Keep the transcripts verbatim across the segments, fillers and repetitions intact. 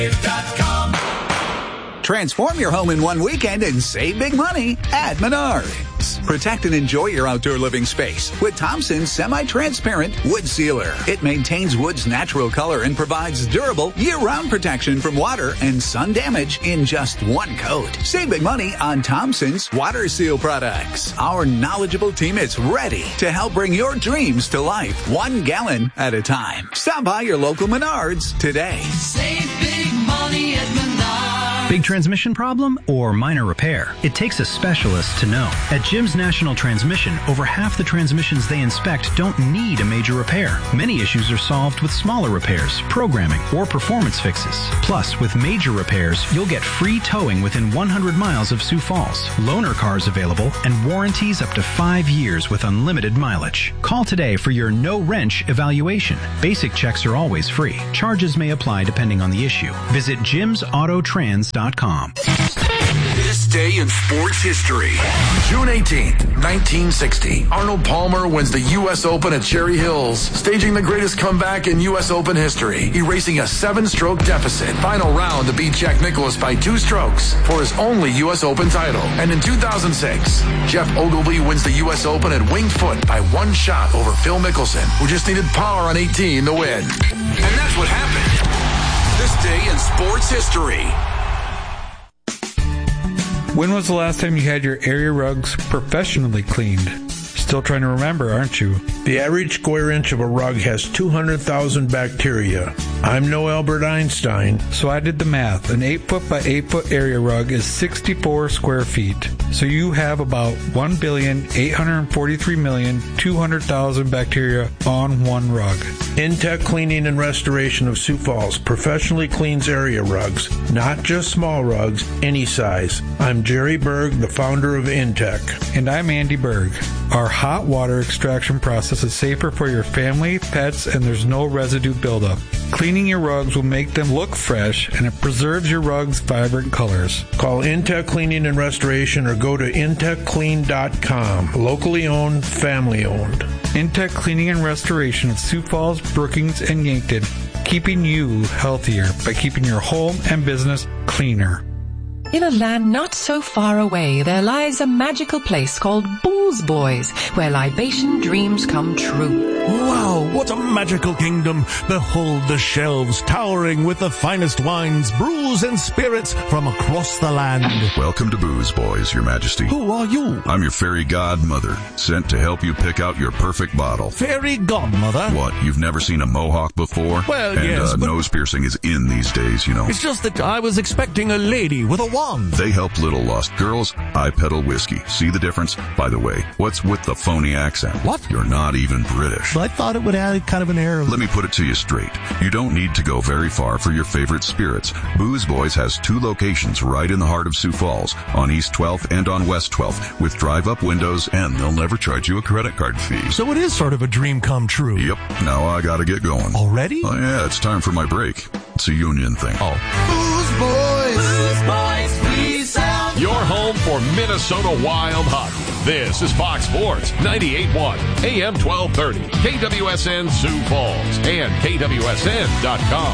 Transform your home in one weekend and save big money at Menards. Protect and enjoy your outdoor living space with Thompson's semi-transparent wood sealer. It maintains wood's natural color and provides durable year-round protection from water and sun damage in just one coat. Save big money on Thompson's water seal products. Our knowledgeable team is ready to help bring your dreams to life, one gallon at a time. Stop by your local Menards today. Save big money at Menards. Big transmission problem or minor repair? It takes a specialist to know. At Jim's National Transmission, over half the transmissions they inspect don't need a major repair. Many issues are solved with smaller repairs, programming, or performance fixes. Plus, with major repairs, you'll get free towing within one hundred miles of Sioux Falls, loaner cars available, and warranties up to five years with unlimited mileage. Call today for your no-wrench evaluation. Basic checks are always free. Charges may apply depending on the issue. Visit jims auto trans dot com. This day in sports history. June eighteenth, nineteen sixty. Arnold Palmer wins the U S Open at Cherry Hills, staging the greatest comeback in U S Open history, erasing a seven-stroke deficit. Final round to beat Jack Nicklaus by two strokes for his only U S Open title. And in two thousand six, Jeff Ogilvy wins the U S Open at Winged Foot by one shot over Phil Mickelson, who just needed par on eighteen to win. And that's what happened. This day in sports history. When was the last time you had your area rugs professionally cleaned? Still trying to remember, aren't you? The average square inch of a rug has two hundred thousand bacteria. I'm no Albert Einstein. So I did the math. An eight foot by eight foot area rug is sixty-four square feet. So you have about one billion eight hundred forty-three million two hundred thousand bacteria on one rug. Intech Cleaning and Restoration of Sioux Falls professionally cleans area rugs, not just small rugs, any size. I'm Jerry Berg, the founder of Intech. And I'm Andy Berg. Our hot water extraction process is safer for your family, pets, and there's no residue buildup. Cleaning your rugs will make them look fresh, and it preserves your rug's vibrant colors. Call Intech Cleaning and Restoration or go to intech clean dot com. Locally owned, family owned. Intech Cleaning and Restoration of Sioux Falls, Brookings, and Yankton, keeping you healthier by keeping your home and business cleaner. In a land not so far away, there lies a magical place called Booze Boys, where libation dreams come true. Wow, what a magical kingdom! Behold the shelves towering with the finest wines, brews, and spirits from across the land. Welcome to Booze Boys, Your Majesty. Who are you? I'm your fairy godmother, sent to help you pick out your perfect bottle. Fairy godmother? What, you've never seen a mohawk before? Well, and, yes, uh, but nose piercing is in these days, you know. It's just that I was expecting a lady with a wand. They help little lost girls. I peddle whiskey. See the difference? By the way, what's with the phony accent? What? You're not even British. I thought it would add kind of an air of... Let me put it to you straight. You don't need to go very far for your favorite spirits. Booze Boys has two locations right in the heart of Sioux Falls, on East twelfth and on West twelfth, with drive-up windows, and they'll never charge you a credit card fee. So it is sort of a dream come true. Yep. Now I gotta get going. Already? Oh, yeah, it's time for my break. It's a union thing. Oh. Booze Boys. Booze Boys, we sound. Your home for Minnesota Wild hockey. This is Fox Sports ninety-eight point one, A M twelve thirty, K W S N Sioux Falls, and K W S N dot com.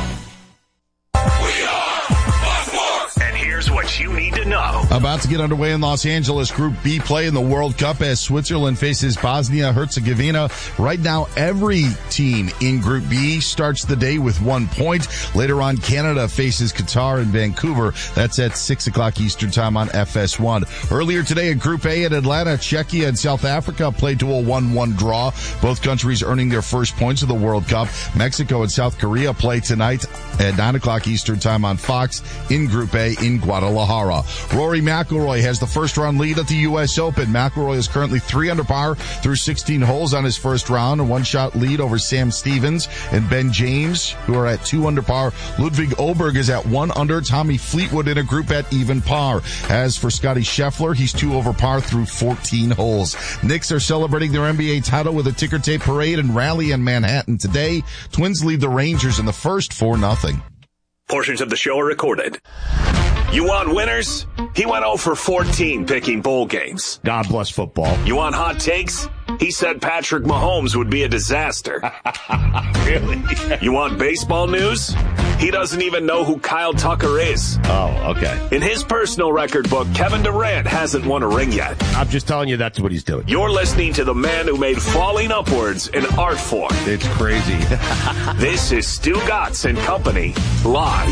We are Fox Sports. And here's what you need to know. About to get underway in Los Angeles, Group B play in the World Cup as Switzerland faces Bosnia-Herzegovina. Right now, every team in Group B starts the day with one point. Later on, Canada faces Qatar in Vancouver. That's at six o'clock Eastern time on F S one. Earlier today in Group A in Atlanta, Czechia and South Africa played to a one one draw. Both countries earning their first points of the World Cup. Mexico and South Korea play tonight at nine o'clock Eastern time on Fox in Group A in Guadalajara. Rory McIlroy has the first round lead at the U S Open. McIlroy is currently three under par through sixteen holes on his first round, a one-shot lead over Sam Stevens and Ben James, who are at two under par. Ludwig Oberg is at one under. Tommy Fleetwood in a group at even par. As for Scotty Scheffler, he's two over par through fourteen holes. Knicks are celebrating their N B A title with a ticker tape parade and rally in Manhattan today. Twins lead the Rangers in the first four nothing. Portions of the show are recorded. You want winners? He went oh for fourteen picking bowl games. God bless football. You want hot takes? He said Patrick Mahomes would be a disaster. Really? You want baseball news? He doesn't even know who Kyle Tucker is. Oh, okay. In his personal record book, Kevin Durant hasn't won a ring yet. I'm just telling you that's what he's doing. You're listening to the man who made falling upwards an art form. It's crazy. This is Stu Gatz and Company, live.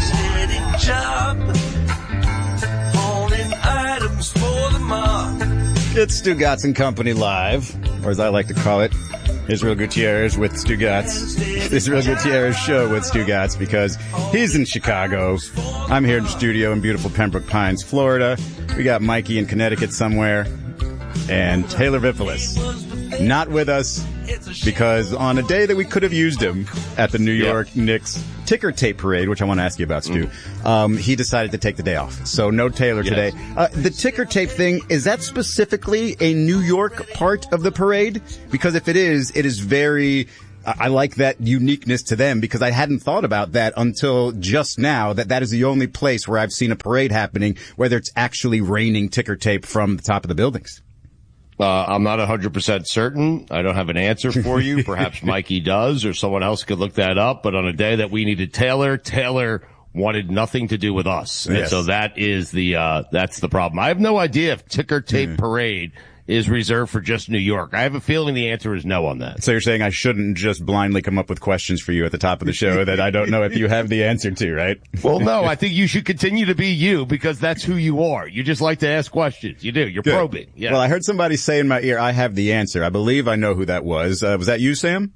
It's Stu Gatz and Company live, or as I like to call it, Israel Gutierrez with Stu Gatz. Israel Gutierrez show with Stu Gatz because he's in Chicago. I'm here in the studio in beautiful Pembroke Pines, Florida. We got Mikey in Connecticut somewhere, and Taylor Vipolis not with us because on a day that we could have used him at the New York yep. Knicks ticker tape parade, which I want to ask you about, Stu, mm. um, he decided to take the day off. So no Taylor yes. today. Uh, the ticker tape thing, is that specifically a New York part of the parade? Because if it is, it is very... I like that uniqueness to them because I hadn't thought about that until just now, that that is the only place where I've seen a parade happening, whether it's actually raining ticker tape from the top of the buildings. Uh, I'm not one hundred percent certain. I don't have an answer for you. Perhaps Mikey does, or someone else could look that up. But on a day that we needed Taylor, Taylor wanted nothing to do with us. Yes. And so that is the, uh, that's the problem. I have no idea if ticker tape mm. parade is reserved for just New York. I have a feeling the answer is no on that. So you're saying I shouldn't just blindly come up with questions for you at the top of the show that I don't know if you have the answer to, right? Well, no, I think you should continue to be you because that's who you are. You just like to ask questions. You do. You're Good. probing. Yeah. Well, I heard somebody say in my ear, I have the answer. I believe I know who that was. Uh, was that you, Sam?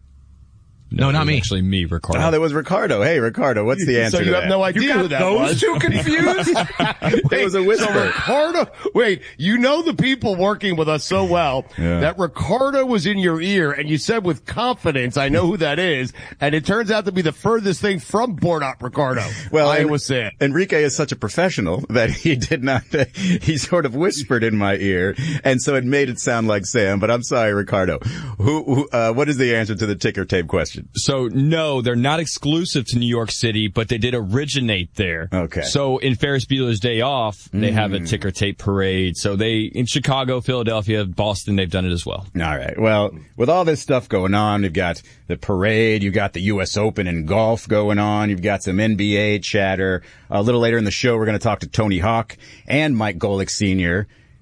No, not me. Actually, me, Ricardo. Oh, that was Ricardo. Hey, Ricardo, what's the answer? So you to have that? no idea you got who that those was? Those two confused? It was a whisper. So Ricardo, wait, you know the people working with us so well yeah. that Ricardo was in your ear, and you said with confidence, "I know who that is," and it turns out to be the furthest thing from Bornop Ricardo. Well, I was saying Enrique is such a professional that he did not. Uh, he sort of whispered in my ear, and so it made it sound like Sam. But I'm sorry, Ricardo. Who? who uh, what is the answer to the ticker tape question? So. No. No, they're not exclusive to New York City, but they did originate there. Okay. So in Ferris Bueller's Day Off, they mm. have a ticker tape parade. So they, in Chicago, Philadelphia, Boston, they've done it as well. All right. Well, with all this stuff going on, you've got the parade, you've got the U S Open in golf going on, you've got some N B A chatter. A little later in the show, we're going to talk to Tony Hawk and Mike Golick Senior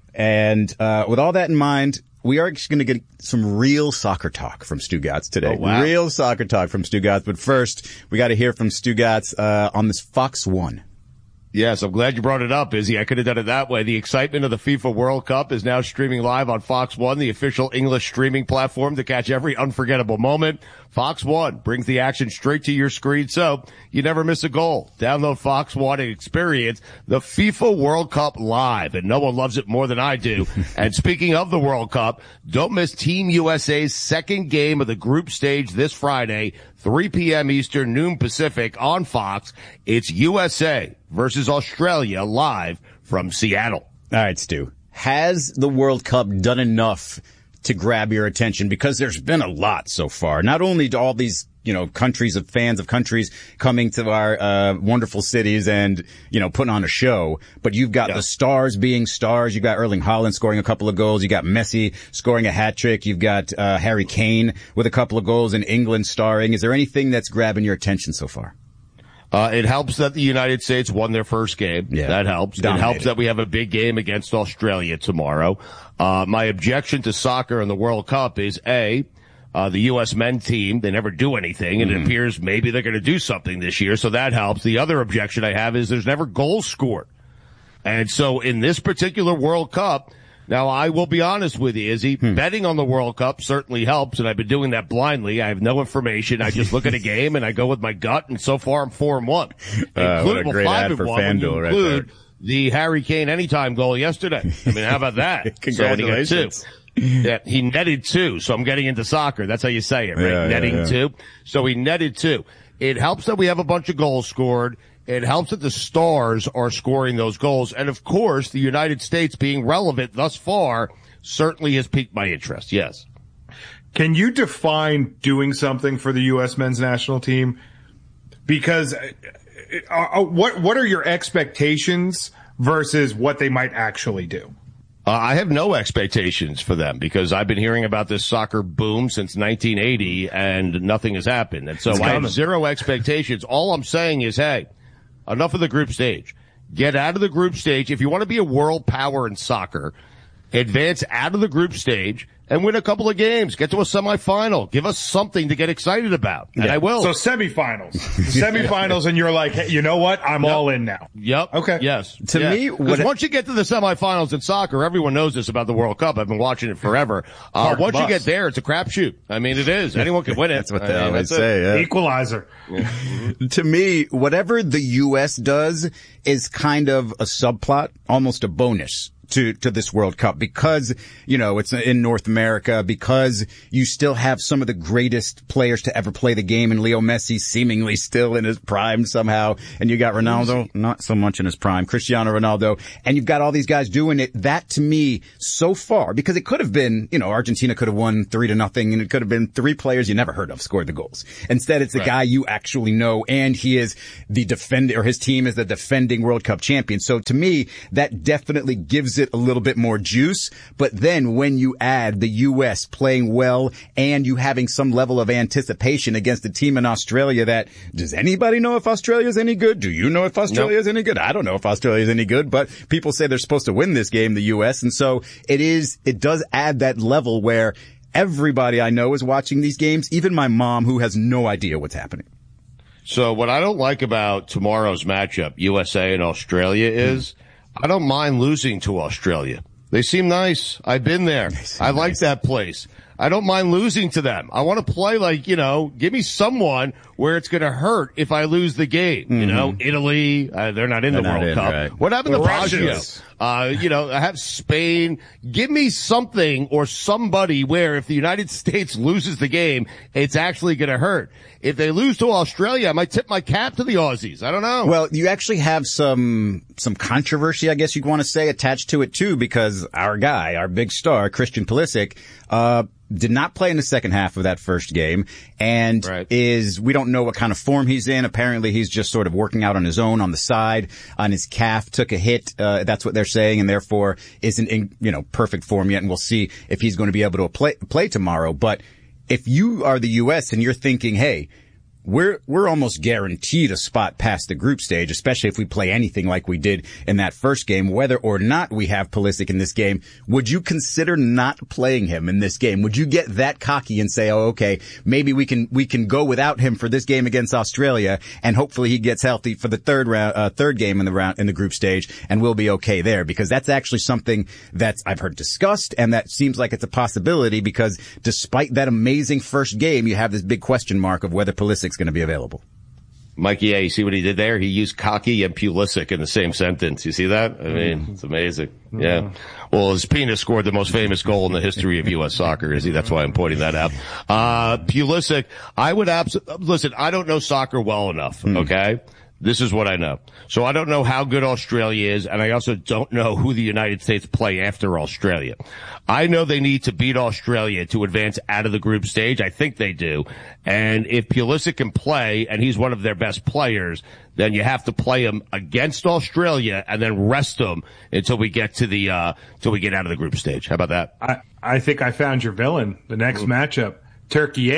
And uh with all that in mind, we are going to get some real soccer talk from Stu Gatz today. Oh, wow. Real soccer talk from Stu Gatz. But first, we got to hear from Stu Gatz uh, on this Fox one. Yes, I'm glad you brought it up, Izzy. I could have done it that way. The excitement of the FIFA World Cup is now streaming live on Fox one, the official English streaming platform to catch every unforgettable moment. Fox one brings the action straight to your screen so you never miss a goal. Download Fox one and experience the FIFA World Cup live, and no one loves it more than I do. And speaking of the World Cup, don't miss Team U S A's second game of the group stage this Friday, three p.m. Eastern, noon Pacific on Fox. It's U S A versus Australia live from Seattle. All right, Stu. Has the World Cup done enough to grab your attention? Because there's been a lot so far. Not only do all these, you know, countries of fans of countries coming to our uh wonderful cities and, you know, putting on a show, but you've got yeah. the stars being stars. You've got Erling Haaland scoring a couple of goals. You got Messi scoring a hat trick. You've got uh Harry Kane with a couple of goals and England starring. Is there anything that's grabbing your attention so far? Uh, it helps that the United States won their first game. Yeah, that helps. dominated. It helps that we have a big game against Australia tomorrow. Uh, my objection to soccer in the World Cup is A, uh, the U S men team, they never do anything, and mm-hmm. it appears maybe they're going to do something this year, so that helps. The other objection I have is there's never goals scored. And so in this particular World Cup, now, I will be honest with you, Izzy. Hmm. Betting on the World Cup certainly helps, and I've been doing that blindly. I have no information. I just look at a game, and I go with my gut, and so far I'm four and one. Uh, what a great ad for FanDuel right there. The Harry Kane anytime goal yesterday. I mean, how about that? Congratulations. So he, yeah, he netted two, so I'm getting into soccer. That's how you say it, right? Yeah, Netting yeah, yeah. two. So he netted two. It helps that we have a bunch of goals scored. It helps that the stars are scoring those goals. And, of course, the United States being relevant thus far certainly has piqued my interest, yes. Can you define doing something for the U S men's national team? Because uh, what what are your expectations versus what they might actually do? Uh, I have no expectations for them because I've been hearing about this soccer boom since nineteen eighty and nothing has happened. And so I have zero expectations. All I'm saying is, hey, enough of the group stage. Get out of the group stage. If you want to be a world power in soccer, advance out of the group stage and win a couple of games. Get to a semifinal. Give us something to get excited about. And yeah. I will. So semifinals. semifinals and you're like, hey, you know what? I'm yep. all in now. Yep. Okay. Yes. To yeah. me, because once you get to the semifinals in soccer, everyone knows this about the World Cup. I've been watching it forever. Uh, once bus. you get there, it's a crapshoot. I mean, it is. Anyone can win it. That's what they I mean, always say. Yeah. Equalizer. Yeah. To me, whatever the U S does is kind of a subplot, almost a bonus to, to this World Cup because, you know, it's in North America, because you still have some of the greatest players to ever play the game, and Leo Messi seemingly still in his prime somehow. And you got Ronaldo, not so much in his prime, Cristiano Ronaldo, and you've got all these guys doing it. That to me, so far, because it could have been, you know, Argentina could have won three to nothing, and it could have been three players you never heard of scored the goals. Instead, it's a right. guy you actually know, and he is the defender, or his team is the defending World Cup champion. So to me, that definitely gives it a little bit more juice. But then when you add the U S playing well and you having some level of anticipation against a team in Australia that, does anybody know if Australia is any good? Do you know if Australia nope. is any good? I don't know if Australia is any good, but people say they're supposed to win this game, the U S. And so it is, it does add that level where everybody I know is watching these games, even my mom, who has no idea what's happening. So what I don't like about tomorrow's matchup, U S A and Australia, is mm. I don't mind losing to Australia. They seem nice. I've been there. I like nice. that place. I don't mind losing to them. I want to play like, you know, give me someone where it's going to hurt if I lose the game. Mm-hmm. You know, Italy, uh, they're not in they're the World in, Cup. Right. What happened the to Baggio? Uh, you know, I have Spain. Give me something or somebody where if the United States loses the game, it's actually going to hurt. If they lose to Australia, I might tip my cap to the Aussies. I don't know. Well, you actually have some, some controversy, I guess you'd want to say, attached to it too, because our guy, our big star, Christian Pulisic, uh, did not play in the second half of that first game and right. is, we don't know what kind of form he's in. Apparently he's just sort of working out on his own on the side, on his calf, took a hit. Uh, that's what they're saying, and therefore isn't in, you know, perfect form yet. And we'll see if he's going to be able to play, play tomorrow. But if you are the U S and you're thinking, hey, We're, we're almost guaranteed a spot past the group stage, especially if we play anything like we did in that first game, whether or not we have Pulisic in this game. Would you consider not playing him in this game? Would you get that cocky and say, oh, okay, maybe we can, we can go without him for this game against Australia, and hopefully he gets healthy for the third round, uh, third game in the round, in the group stage, and we'll be okay there? Because that's actually something that's, I've heard discussed, and that seems like it's a possibility, because despite that amazing first game, you have this big question mark of whether Pulisic's going to be available. Mikey, yeah, you see what he did there? He used cocky and Pulisic in the same sentence. You see that? I mean, it's amazing. Yeah. Well, his penis scored the most famous goal in the history of U S soccer, is he? That's why I'm pointing that out. Uh, Pulisic, I would absolutely, listen, I don't know soccer well enough, okay? This is what I know. So I don't know how good Australia is, and I also don't know who the United States play after Australia. I know they need to beat Australia to advance out of the group stage. I think they do. And if Pulisic can play, and he's one of their best players, then you have to play him against Australia and then rest him until we get to the, uh, until we get out of the group stage. How about that? I, I think I found your villain. The next mm-hmm. matchup. Turkey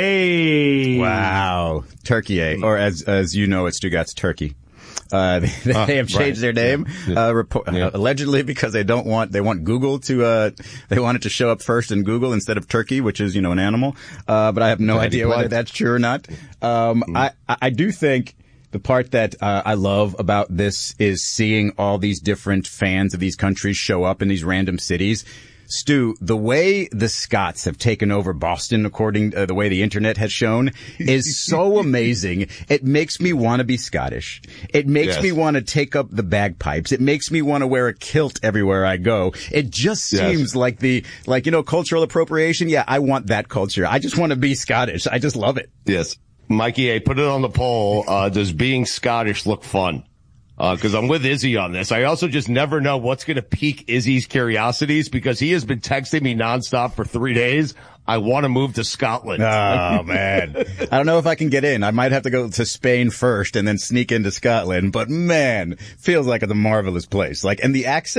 A. Wow. Turkey A. Or as, as you know, it's Stugatz Turkey. Uh, they, they uh, have changed right. their name, yeah. uh, report, yeah. uh, allegedly because they don't want, they want Google to, uh, they want it to show up first in Google instead of turkey, which is, you know, an animal. Uh, but I have no Tiny idea blood. whether that's true or not. Um, mm. I, I do think the part that, uh, I love about this is seeing all these different fans of these countries show up in these random cities. Stu, the way the Scots have taken over Boston, according to the way the internet has shown, is so amazing. It makes me want to be Scottish. It makes yes. me want to take up the bagpipes. It makes me want to wear a kilt everywhere I go. It just seems yes. like the, like, you know, cultural appropriation. Yeah, I want that culture. I just want to be Scottish. I just love it. Yes. Mikey A, put it on the poll. Uh, does being Scottish look fun? Uh, cause I'm with Izzy on this. I also just never know what's going to pique Izzy's curiosities because he has been texting me nonstop for three days. I want to move to Scotland. Oh, man. I don't know if I can get in. I might have to go to Spain first and then sneak into Scotland. But man, feels like it's a marvelous place. Like, and the accents,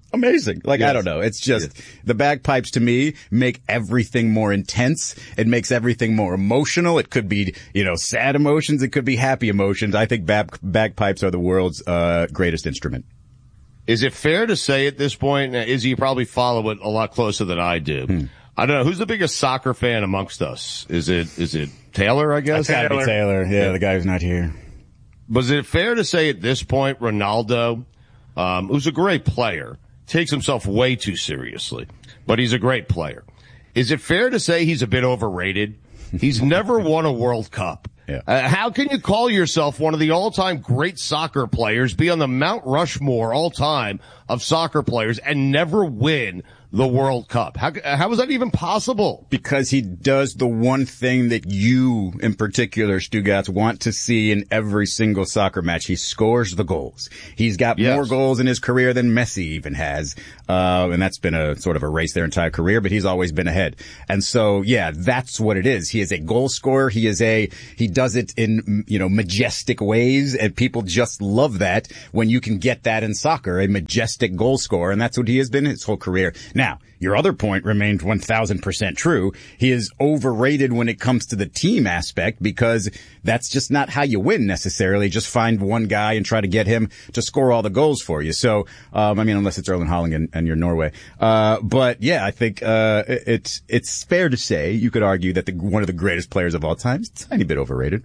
Amazing. Like, Yes. I don't know. It's just the bagpipes to me make everything more intense. It makes everything more emotional. It could be, you know, sad emotions. It could be happy emotions. I think bag- bagpipes are the world's uh, greatest instrument. Is it fair to say at this point, uh, Izzy, you probably follow it a lot closer than I do. Hmm. I don't know. Who's the biggest soccer fan amongst us? Is it, is it Taylor, I guess? It's gotta be Taylor. Yeah, yeah, the guy who's not here. Was it fair to say at this point, Ronaldo, um, who's a great player, takes himself way too seriously, but he's a great player. Is it fair to say he's a bit overrated? He's never won a World Cup. Yeah. Uh, how can you call yourself one of the all-time great soccer players, be on the Mount Rushmore all-time of soccer players, and never win the World Cup? How, how is that even possible? Because he does the one thing that you, in particular, Stugotz, want to see in every single soccer match. He scores the goals. He's got Yes. more goals in his career than Messi even has. Uh, and that's been a sort of a race their entire career, but he's always been ahead. And so, yeah, that's what it is. He is a goal scorer. He is a, he does it in, you know, majestic ways, and people just love that when you can get that in soccer, a majestic goal scorer, and that's what he has been his whole career. Now, your other point remained one thousand percent true. He is overrated when it comes to the team aspect because that's just not how you win necessarily. Just find one guy and try to get him to score all the goals for you. So, um, I mean, unless it's Erling Haaland and, and you're Norway. Uh, but yeah, I think, uh, it's, it's fair to say you could argue that the, one of the greatest players of all time is a tiny bit overrated.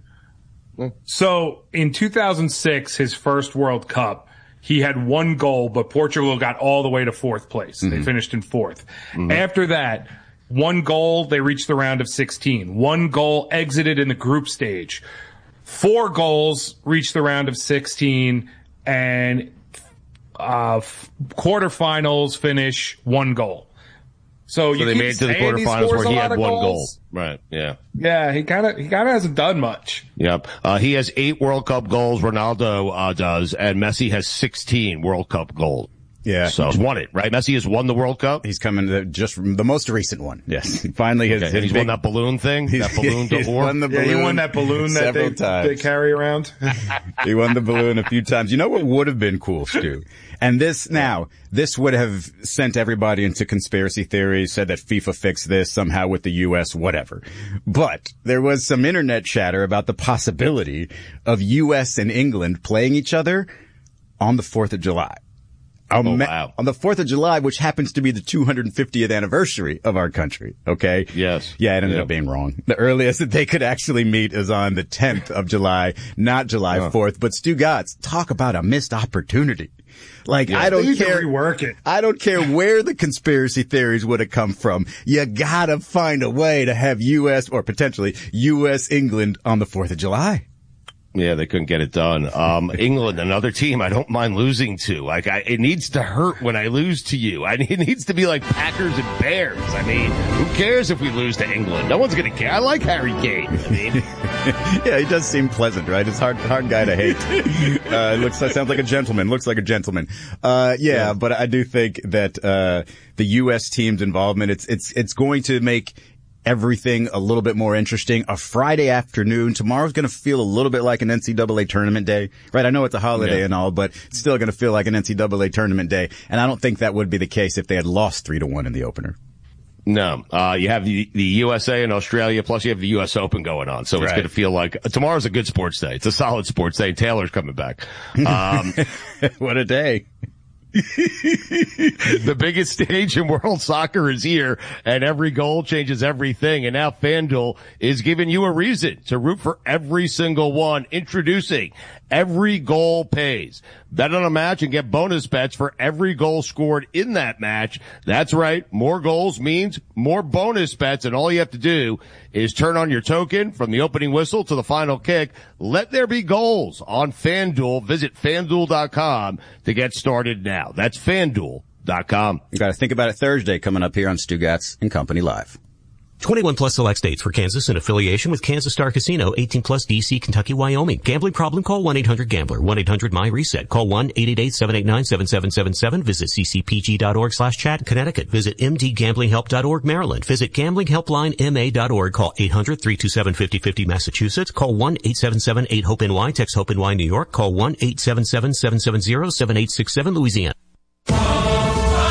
So in two thousand six, his first World Cup, he had one goal, but Portugal got all the way to fourth place. Mm-hmm. They finished in fourth. Mm-hmm. After that, one goal, they reached the round of sixteen. One goal, exited in the group stage. Four goals, reached the round of sixteen, and uh quarterfinals finish, one goal. So, So you they keep made it to the saying he quarterfinals scores where a he lot had of one goal. goals. Right, yeah. Yeah, he kind of he kind of hasn't done much. Yep. Uh, he has eight World Cup goals, Ronaldo uh, does, and Messi has sixteen World Cup goals. Yeah. So he's won it, right? Messi has won the World Cup? He's coming to just from the most recent one. Yes. He finally has. Okay, and he's big, won that balloon thing? That balloon he's d'Or? won the balloon. Yeah, he won that balloon that they, times. they carry around. He won the balloon a few times. You know what would have been cool, Stu? And this, now, this would have sent everybody into conspiracy theories, said that FIFA fixed this somehow with the U S, whatever. But there was some internet chatter about the possibility of U S and England playing each other on the fourth of July. Oh, wow. On the fourth of July, which happens to be the two hundred fiftieth anniversary of our country. Okay. Yes. Yeah, it ended yep. up being wrong. The earliest that they could actually meet is on the tenth of July, not July fourth. But Stugotz, talk about a missed opportunity. Like, Yeah, I don't they care. need to rework it. I don't care where the conspiracy theories would have come from. You gotta find a way to have U S or potentially U S England on the fourth of July. Yeah, they couldn't get it done. Um, England, another team I don't mind losing to. Like, I, it needs to hurt when I lose to you. I, it needs to be like Packers and Bears. I mean, who cares if we lose to England? No one's gonna care. I like Harry Kane. I mean, yeah, he does seem pleasant, right? It's hard, hard guy to hate. Uh, looks, sounds like a gentleman. Looks like a gentleman. Uh, yeah, yeah, but I do think that, uh, the U S team's involvement, it's, it's, it's going to make everything a little bit more interesting. A Friday afternoon. Tomorrow's going to feel a little bit like an N C double A tournament day, right? I know it's a holiday yeah. and all, but it's still going to feel like an N C double A tournament day. And I don't think that would be the case if they had lost three to one in the opener. No, uh, you have the, the U S A and Australia, plus you have the U S Open going on. So it's right. going to feel like tomorrow's a good sports day. It's a solid sports day. Taylor's coming back. Um, what a day. The biggest stage in world soccer is here, and every goal changes everything. And now FanDuel is giving you a reason to root for every single one. Introducing Every Goal Pays. Bet on a match and get bonus bets for every goal scored in that match. That's right. More goals means more bonus bets, and all you have to do is turn on your token from the opening whistle to the final kick. Let there be goals on FanDuel. Visit FanDuel dot com to get started now. That's FanDuel dot com. You got to think about it Thursday coming up here on Stugotz and Company Live. twenty-one plus select states for Kansas in affiliation with Kansas Star Casino, eighteen plus D C, Kentucky, Wyoming. Gambling problem? Call one eight hundred gambler, one eight hundred my reset. Call one eight eight eight, seven eight nine, seven seven seven seven. Visit c c p g dot org slash chat, Connecticut. Visit m d gambling help dot org, Maryland. Visit gambling helpline m a dot org. Call eight hundred, three two seven, five oh five oh, Massachusetts. Call one eight seven seven, eight hope N Y. Text HOPE N Y, New York. Call one eight seven seven, seven seven zero, seven eight six seven, Louisiana.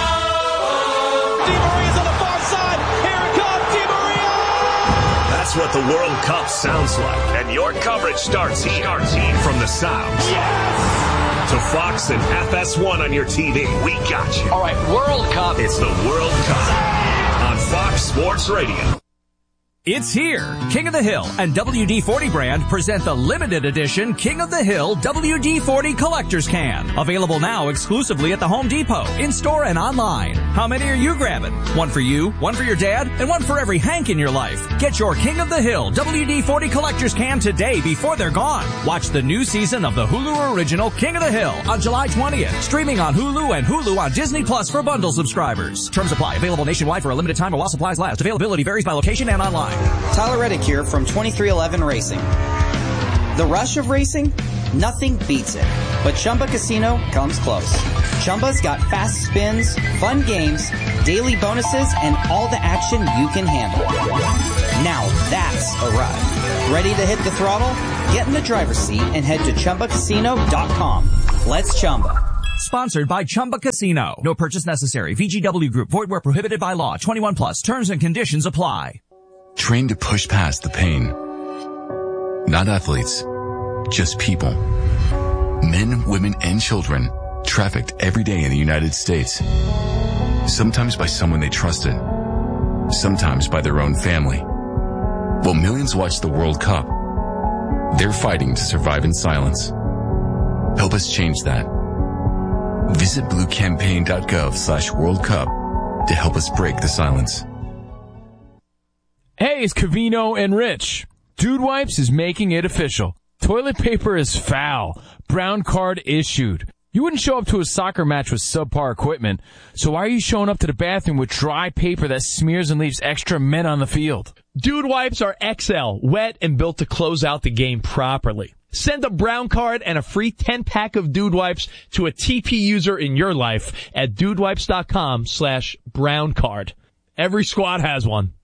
World Cup sounds like. And your coverage starts here. Starts here. From the sounds. Yes! To Fox and F S one on your T V. We got you. All right, World Cup. It's the World Cup on Fox Sports Radio. It's here. King of the Hill and W D forty brand present the limited edition King of the Hill W D forty Collector's Can. Available now exclusively at the Home Depot, in-store and online. How many are you grabbing? One for you, one for your dad, and one for every Hank in your life. Get your King of the Hill W D forty Collector's Can today before they're gone. Watch the new season of the Hulu original King of the Hill on July twentieth. Streaming on Hulu and Hulu on Disney Plus for bundle subscribers. Terms apply. Available nationwide for a limited time while supplies last. Availability varies by location and online. Tyler Reddick here from twenty-three eleven Racing. The rush of racing? Nothing beats it. But Chumba Casino comes close. Chumba's got fast spins, fun games, daily bonuses, and all the action you can handle. Now that's a ride. Ready to hit the throttle? Get in the driver's seat and head to Chumba Casino dot com. Let's Chumba. Sponsored by Chumba Casino. No purchase necessary. V G W Group. Void where prohibited by law. twenty-one plus. Terms and conditions apply. Trained to push past the pain. Not athletes, just people. Men, women, and children trafficked every day in the United States. Sometimes by someone they trusted. Sometimes by their own family. While millions watch the World Cup, they're fighting to survive in silence. Help us change that. Visit bluecampaign.gov slash World Cup to help us break the silence. Hey, it's Covino and Rich. Dude Wipes is making it official. Toilet paper is foul. Brown card issued. You wouldn't show up to a soccer match with subpar equipment, so why are you showing up to the bathroom with dry paper that smears and leaves extra men on the field? Dude Wipes are X L, wet and built to close out the game properly. Send a brown card and a free ten-pack of Dude Wipes to a T P user in your life at dudewipes.com slash brown card. Every squad has one.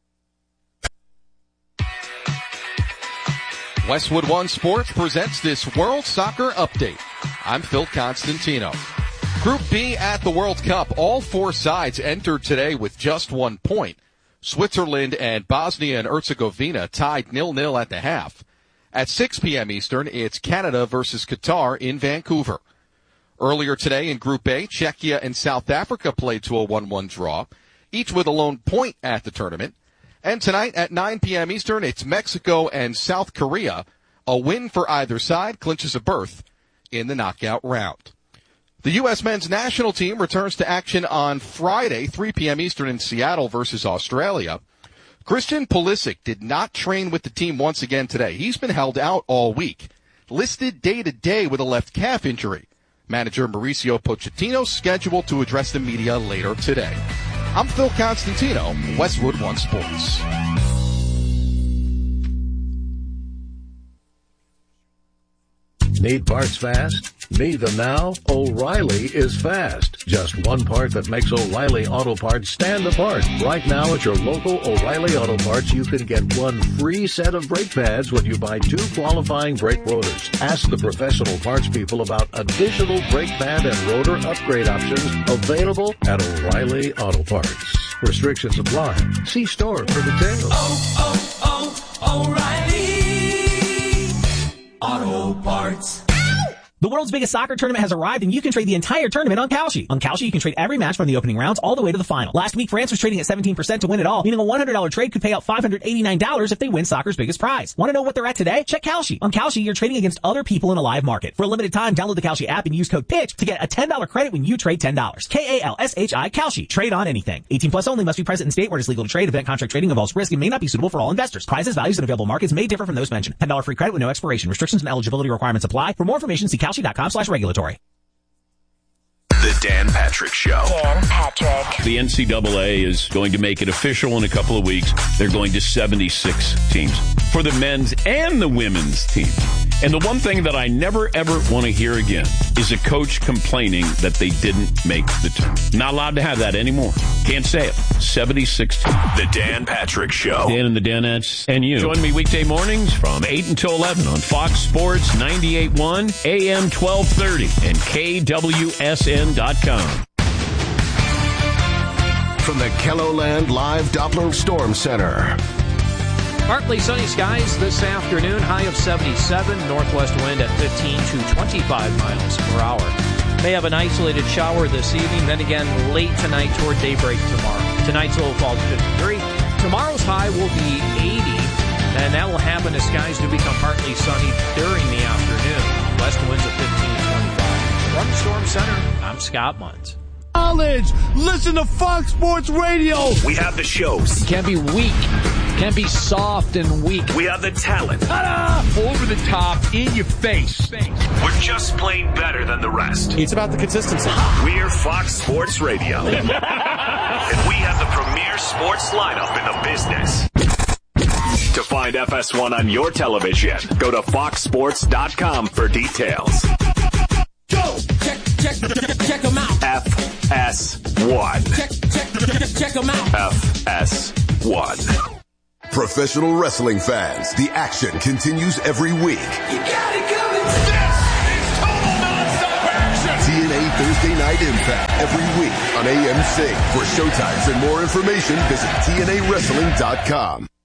Westwood One Sports presents this World Soccer Update. I'm Phil Constantino. Group B at the World Cup. All four sides entered today with just one point. Switzerland and Bosnia and Herzegovina tied nil nil at the half. At six p.m. Eastern, it's Canada versus Qatar in Vancouver. Earlier today in Group A, Czechia and South Africa played to a one one draw, each with a lone point at the tournament. And tonight at nine p.m. Eastern, it's Mexico and South Korea. A win for either side clinches a berth in the knockout round. The U S men's national team returns to action on Friday, three p.m. Eastern in Seattle versus Australia. Christian Pulisic did not train with the team once again today. He's been held out all week, listed day-to-day with a left calf injury. Manager Mauricio Pochettino scheduled to address the media later today. I'm Phil Constantino, Westwood One Sports. Need parts fast? Need them now? O'Reilly is fast. Just one part that makes O'Reilly Auto Parts stand apart. Right now at your local O'Reilly Auto Parts, you can get one free set of brake pads when you buy two qualifying brake rotors. Ask the professional parts people about additional brake pad and rotor upgrade options available at O'Reilly Auto Parts. Restrictions apply. See store for details. Oh, oh, oh, O'Reilly Auto Parts. The world's biggest soccer tournament has arrived, and you can trade the entire tournament on Kalshi. On Kalshi, you can trade every match from the opening rounds all the way to the final. Last week, France was trading at seventeen percent to win it all, meaning a one hundred dollars trade could pay out five hundred eighty-nine dollars if they win soccer's biggest prize. Want to know what they're at today? Check Kalshi. On Kalshi, you're trading against other people in a live market. For a limited time, download the Kalshi app and use code PITCH to get a ten dollars credit when you trade ten dollars. K A L S H I, Kalshi. Trade on anything. eighteen plus only, must be present in state where it is legal to trade. Event contract trading involves risk and may not be suitable for all investors. Prizes, values, and available markets may differ from those mentioned. ten dollars free credit with no expiration. Restrictions and eligibility requirements apply. For more information, see Kalshi.com slash regulatory. The Dan Patrick Show. Dan Patrick. The N C double A is going to make it official in a couple of weeks. They're going to seventy-six teams for the men's and the women's team. And the one thing that I never, ever want to hear again is a coach complaining that they didn't make the team. Not allowed to have that anymore. Can't say it. seventy-six teams. The Dan Patrick Show. Dan and the Danettes and you. Join me weekday mornings from eight until eleven on Fox Sports ninety-eight point one, A M twelve thirty, and K W S N dot com. From the Kelloland Live Doppler Storm Center. Partly sunny skies this afternoon, high of seventy-seven, northwest wind at fifteen to twenty-five miles per hour. May have an isolated shower this evening, then again late tonight toward daybreak tomorrow. Tonight's low falls to fifty-three. Tomorrow's high will be eighty, and that will happen as skies do become partly sunny during the afternoon. West winds of fifteen to twenty-five. From Storm Center, I'm Scott Mundt. Knowledge. Listen to Fox Sports Radio. We have the shows. Can't be weak. Can't be soft and weak. We have the talent. Ta-da! Over the top, in your face. We're just plain better than the rest. It's about the consistency. We're Fox Sports Radio. And we have the premier sports lineup in the business. To find F S one on your television, go to fox sports dot com for details. Go! Check, check, check them out. F S one. Check, check, check them out. F S one. Professional wrestling fans, the action continues every week. You got it coming. This is total nonstop action. T N A Thursday Night Impact every week on A M C. For showtimes and more information, visit T N A wrestling dot com.